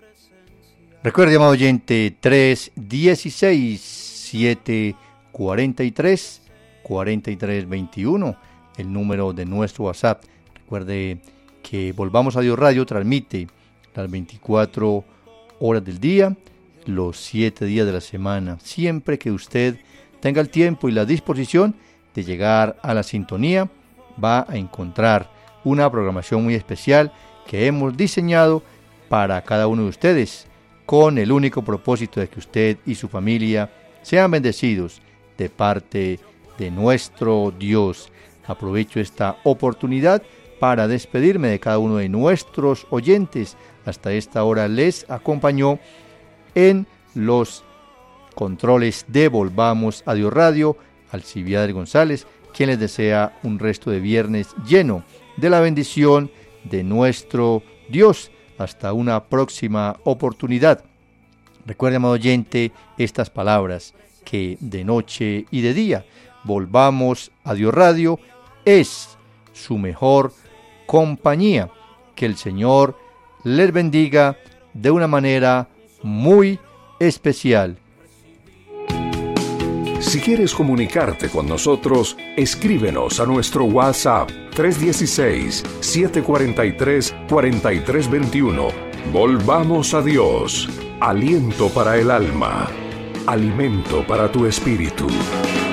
Recuerde, amado oyente, 316-743-4321, el número de nuestro WhatsApp. Recuerde que Volvamos a Dios Radio transmite las 24 horas del día, los 7 días de la semana, siempre que usted tenga el tiempo y la disposición de llegar a la sintonía, va a encontrar una programación muy especial que hemos diseñado para cada uno de ustedes, con el único propósito de que usted y su familia sean bendecidos de parte de nuestro Dios. Aprovecho esta oportunidad para despedirme de cada uno de nuestros oyentes. Hasta esta hora les acompañó en los controles de Volvamos a Dios Radio Alcibiades González, quien les desea un resto de viernes lleno de la bendición de nuestro Dios. Hasta una próxima oportunidad. Recuerde, amado oyente, estas palabras, que de noche y de día Volvamos a Dios Radio es su mejor compañía. Que el Señor les bendiga de una manera muy especial. Si quieres comunicarte con nosotros, escríbenos a nuestro WhatsApp 316-743-4321. Volvamos a Dios. Aliento para el alma, alimento para tu espíritu.